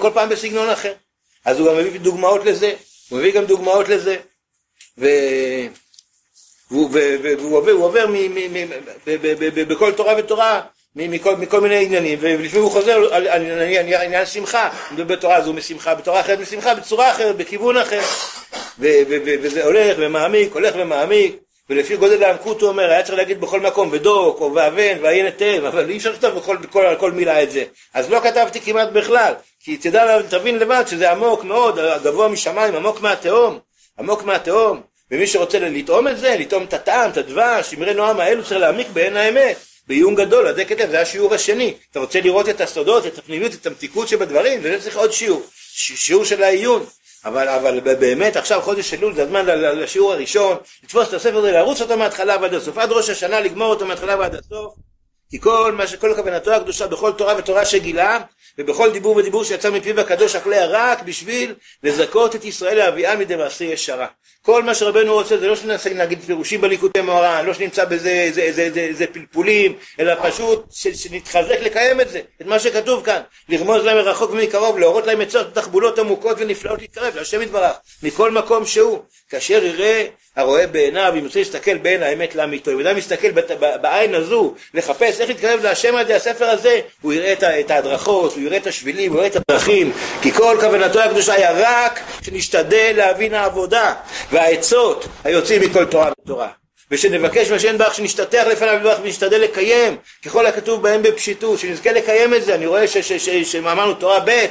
כל פעם בסגנון אחר. אז הוא גם מביא דוגמאות לזה, הוא מביא גם דוגמאות לזה, והוא עובר בכל תורה ותורה, מכל מיני עניינים, ולפעמים הוא חוזר על עניין שמחה, בתורה הזו משמחה, בתורה אחרת משמחה, בצורה אחרת, בכיוון אחר, וזה הולך ומעמיק, ולפי גודל העמקות הוא אומר, היה צריך להגיד בכל מקום, ודוק, או ואבן, ועיין היטב, אבל אי אפשר לכתוב על כל מילה את זה. אז לא כתבתי כמעט בכלל, כי תבין לבד שזה עמוק מאוד, גבוה משמיים, עמוק מהתהום, ומי שרוצה לטעום את זה, לטעום את הטעם, את הדבש, שמרי נועם האלו צריך להעמיק בעין האמת, בעיון גדול, זה כתב, זה השיעור השני. אתה רוצה לראות את הסודות, את הפנימיות, את המתיקות שבדברים, וזה צריך עוד שיעור של העיון. אבל באמת עכשיו חודש אלול זה הזמן לשיעור הראשון, לתפוס את הספר הזה, להרוץ אותו מההתחלה ועד הסוף, עד ראש השנה לגמור אותו מההתחלה ועד הסוף, כי כל כוונתו הקדושה בכל תורה ותורה שגילה, ובכל דיבור ודיבור שיצא מפיו הקדוש הכל היה רק בשביל לזכות את ישראל להביאה מידי מעשה ישרה. כל מה שרבנו רוצה זה לא שננסה להגיד פירושים בליקוטי מוהר"ן, לא שנמצא בזה זה פלפולים, אלא פשוט שנתחזק לקיים את זה, את מה שכתוב כאן, לרמוז להם מרחוק ומקרוב, להורות להם עצות תחבולות עמוקות ונפלאות להתקרב להשם יתברך מכל מקום שהוא, כאשר יראה הרואה בעיניו, אם רוצה להסתכל בעין האמת לאמיתו, אם אדם מסתכל בעין הזו לחפש איך להתקרב להשם על ידי הספר הזה, הוא יראה את ההדרכות, הוא יראה את השבילים, הוא יראה את הדרכים, כי כל כוונתו הקדושה היה רק שנשתדל להבין העבודה והעצות היוצאים מכל תורה ותורה, ושנבקש מהשם יתברך שנשתטח לפניו יתברך ונשתדל לקיים ככל הכתוב בהם בפשיטות, שנזכה לקיים את זה. אני רואה שאמרנו תורה ב'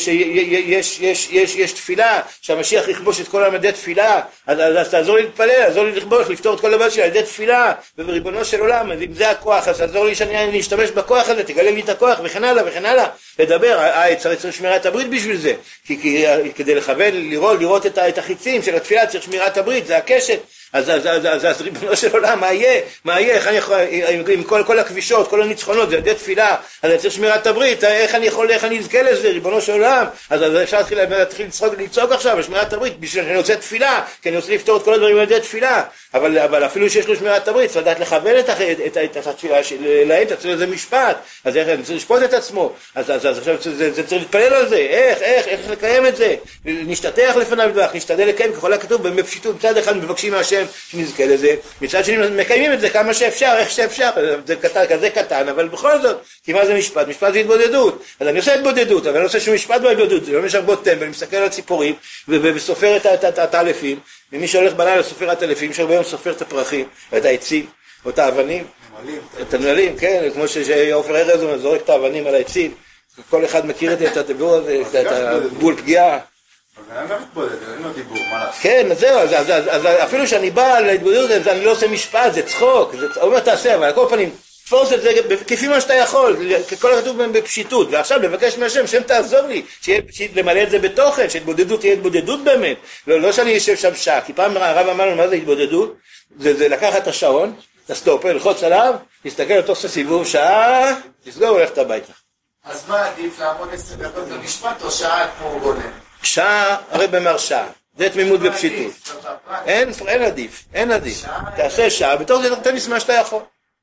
שיש תפילה, שהמשיח יכבוש את כל המדי תפילה, אז תעזור לי להתפלל, תעזור לי לכבוש, לפתור את כל הבעיות שלי על ידי תפילה, ובריבונו של עולם, אם זה הכוח, אז תעזור לי שאני אשתמש בכוח הזה, תגלה לי את הכוח, וכן הלאה, לדבר, צריך שמירת הברית בשביל זה, כי כדי לכוון, לראות את החיצים של התפילה, צריך שמירת הברית, זה הקשת, אז ריבונו של עולם, מה יהיה, איך אני יכול, עם כל הכבישות, כל הניצחונות, זה על ידי תפילה, אז אני צריך שמירת הברית, איך אני אזכה לזה, ריבונו של עולם, אז אפשר להתחיל לצעוק עכשיו, בשמירת הברית, בשביל שאני רוצה תפילה, כי אני רוצה לפתור את כל הדברים על ידי תפילה, אבל אפילו שיש לו שמירת הברית, צריך לדעת לכוון את התפילה שלהם, צריך לזה משפט, אז איך אני צריך לשפוט את עצמו, אז עכשיו זה צריך להתפלל על זה, איך לקיים את זה, נשתטח לפניו יתברך, נשתדל לקיים ככל הכתוב, בפשיטות, מצד אחד מבקשים מהשם שנזכה לזה, מצד שני מקיימים את זה כמה שאפשר, איך שאפשר, זה כזה קטן, אבל בכל זאת, כי מה זה משפט? משפט זה התבודדות, אז אני עושה התבודדות, אבל אני עושה שום משפט בהתבודדות, זה לא משרבות טמבל, אני מסתכל על ציפורים, וסופר את האלפים, ומי שהולך בלילה סופר את האלפים, שהרבה סופר את הפרחים, את העצים, או את האבנים, את הנמלים, כן, כמו שעופר ארז זורק את האבנים על העצים, כל אחד מכיר את הדיבור הזה, את הגבול פגיעה. אבל אני לא מתבודד, אין לו דיבור, מה לעשות? כן, אז זהו, אז אפילו שאני בא להתבודדות, אני לא עושה משפט, זה צחוק, הוא אומר תעשה, אבל על כל פנים, תפוס את זה כפי מה שאתה יכול, כל הכתוב בהם בפשיטות, ועכשיו לבקש מהשם, שם תעזור לי, למלא את זה בתוכן, שהתבודדות תהיה התבודדות באמת, לא שאני יושב שם שעה, כי פעם הרב אמרנו מה זה התבודדות, זה לקחת את השעון, את הסטופר, ללחוץ עליו, להסתכל על תוך הסיבוב, שעה, לסגור וללכת הביתה. אז מה עדיף, לעמוד 10 דקות במשפט או שעה כמו גונן? שעה, הרי במרשעה, זה תמימות בפשיטות. אין עדיף. תעשה שעה, בתוך זה תתן מה שאתה יכול.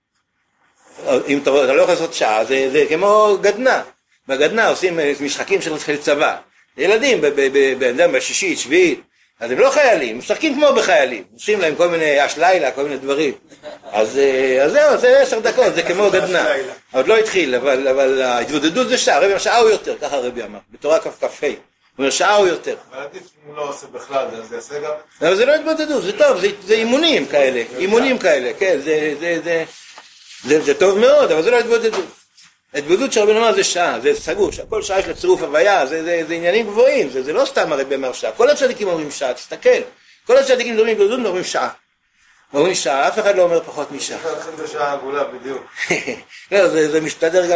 אם אתה לא יכול לעשות שעה, זה כמו גדנה. בגדנה עושים משחקים של צבא. ילדים, בשישית, שביעית, אז הם לא חיילים, משחקים כמו בחיילים. עושים להם כל מיני אשלילה, כל מיני דברים. אז זהו, זה 10 דקות, זה כמו גדנה. עוד לא התחיל, אבל ההתבודדות זה שעה, רבי שעה או יותר, ככה רבי אמר, בתורה כ"ה. הוא אומר שעה או יותר. אבל עדיף אם הוא לא עושה בכלל, זה יעשה גם? אבל זה לא התבודדות, זה טוב, זה אימונים כאלה, כן, זה טוב מאוד, אבל זה לא התבודדות. התבודדות שרבנו אמר זה שעה, זה סגור, כל שעה יש לצירוף הוויה, זה עניינים גבוהים, זה לא סתם הרי במר שעה, כל הצדיקים אומרים שעה, תסתכל, כל הצדיקים אומרים התבודדות, אומרים שעה. אומרים שעה, אף אחד לא אומר פחות משעה. זה הולכים בשעה עגולה בדיוק. לא, זה מסתדר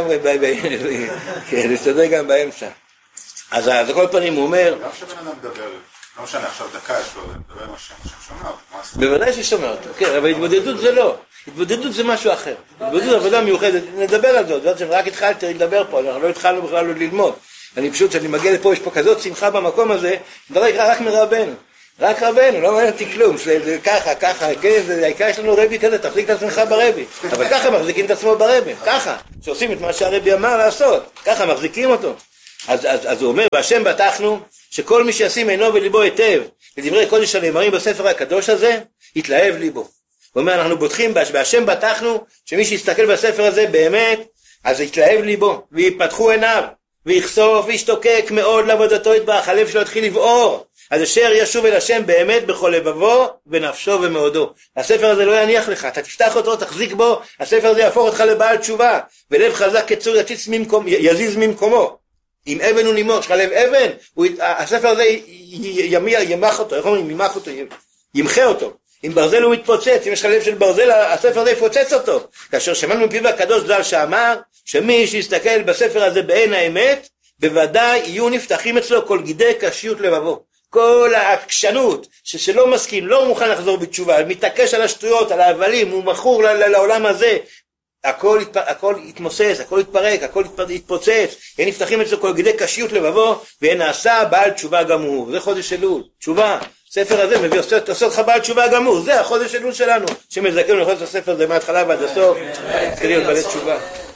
גם באמצע. אז על כל פנים הוא אומר... גם שבן אדם מדבר, לא משנה, עכשיו דקה יש לו, מדבר עם השם שומע אותו, מה עושה? בוודאי ששומע אותו, כן, אבל התבודדות זה לא. התבודדות זה משהו אחר. התבודדות עבודה מיוחדת, נדבר על זאת, רק התחלתי לדבר פה, אנחנו לא התחלנו בכלל לא ללמוד. אני פשוט, כשאני מגיע לפה, יש פה כזאת שמחה במקום הזה, מדבר רק מרבנו. רק רבנו, לא מעניין אותי כלום, זה ככה, כן, העיקר יש לנו רבי כזה, תחזיק את עצמך ברבי, אבל ככה מחזיקים את עצמו ברבי, ככה, שעושים את מה שהרבי אמר לעשות, ככה מחזיקים אותו, אז הוא אומר, והשם בטחנו, שכל מי שישים עינו וליבו היטב, לדברי קודש הנאמרים בספר הקדוש הזה, יתלהב ליבו. הוא אומר, אנחנו בוטחים, בהשם בטחנו, שמי שיסתכל בספר הזה באמת, אז יתלהב ליבו, ויפתחו עיניו, ויחשוף וישתוקק מאוד לעבודתו יתברך, הלב שלו יתחיל לבעור, אז אשר ישוב אל השם באמת בכל לבבו ונפשו ומאודו. הספר הזה לא יניח לך, אתה תפתח אותו, תחזיק בו, הספר הזה יהפוך אותך לבעל תשובה, ולב חזק כצור יזיז ממקומו. אם אבן הוא נימוך, יש לך לב אבן, הספר הזה ימח אותו, איך אומרים? ימח אותו, ימחה אותו. אם ברזל הוא מתפוצץ, אם יש לך לב של ברזל, הספר הזה יפוצץ אותו. כאשר שמענו מפיו הקדוש ז"ל שאמר, שמי שיסתכל בספר הזה בעין האמת, בוודאי יהיו נפתחים אצלו כל גידי קשיות לבבו. כל העקשנות, שלא מסכים, לא מוכן לחזור בתשובה, מתעקש על השטויות, על ההבלים, הוא מכור לעולם הזה, הכל יתמוסס, הכל יתפרק, הכל יתפוצץ, יהיה נפתחים אצלו כל גידי קשיות לבבו, ויהיה נעשה בעל תשובה גמור. זה חודש אלול, תשובה. הספר הזה מביא עושה אותך בעל תשובה גמור, זה החודש אלול שלנו, שמזכנו לכל הספר הזה מההתחלה ועד הסוף, כדי להיות בעלי תשובה.